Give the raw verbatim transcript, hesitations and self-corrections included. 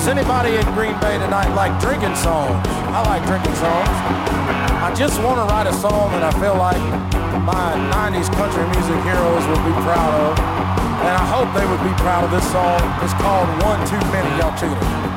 Does anybody in Green Bay tonight like drinking songs? I like drinking songs. I just want to write a song that I feel like my nineties country music heroes would be proud of. And I hope they would be proud of this song. It's called One Too Many. Y'all cheated.